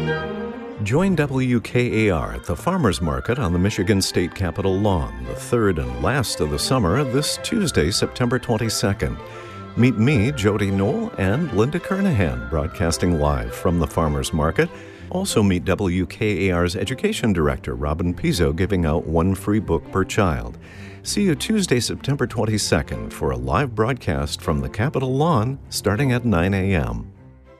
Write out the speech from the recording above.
Join WKAR at the Farmers Market on the Michigan State Capitol lawn, the third and last of the summer, this Tuesday, September 22nd. Meet me, Jody Knoll, and Linda Kernahan, broadcasting live from the Farmers Market. Also meet WKAR's Education Director, Robin Pizzo, giving out one free book per child. See you Tuesday, September 22nd for a live broadcast from the Capitol lawn starting at 9 a.m.